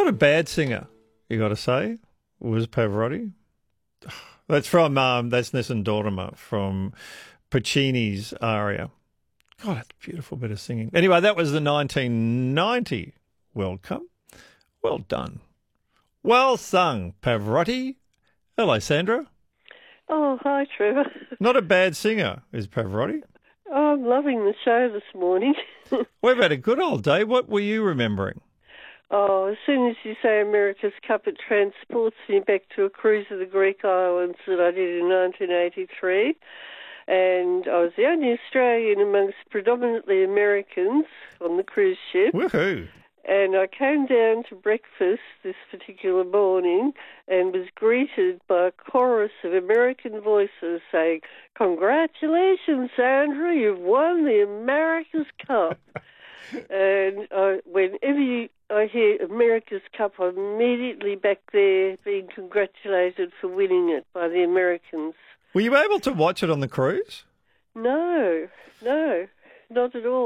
Not a bad singer, you got to say, was Pavarotti. That's from that's Nessun Dorma from Puccini's aria. God, that's a beautiful bit of singing. Anyway, that was the 1990 World Cup. Well done. Well sung, Pavarotti. Hello, Sandra. Oh, hi, Trevor. Not a bad singer, is Pavarotti. Oh, I'm loving the show this morning. We've had a good old day. What were you remembering? Oh, as soon as you say America's Cup, it transports me back to a cruise of the Greek islands that I did in 1983. And I was the only Australian amongst predominantly Americans on the cruise ship. Woohoo! And I came down to breakfast this particular morning and was greeted by a chorus of American voices saying, "Congratulations, Sandra, you've won the America's Cup." And whenever I hear America's Cup, I'm immediately back there being congratulated for winning it by the Americans. Were you able to watch it on the cruise? No, not at all.